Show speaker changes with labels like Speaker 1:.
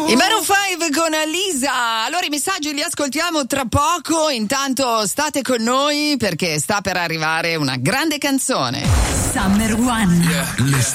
Speaker 1: I Maroon 5 con Lisa. Allora i messaggi li ascoltiamo tra poco, intanto state con noi perché sta per arrivare una grande canzone.
Speaker 2: Summer One.
Speaker 3: Yeah.